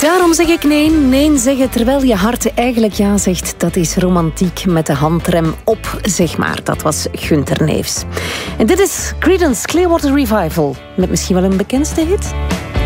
Daarom zeg ik nee. Nee zeggen terwijl je hart eigenlijk ja zegt. Dat is romantiek met de handrem op, zeg maar. Dat was Gunther Neefs. En dit is Creedence Clearwater Revival. Met misschien wel een bekendste hit.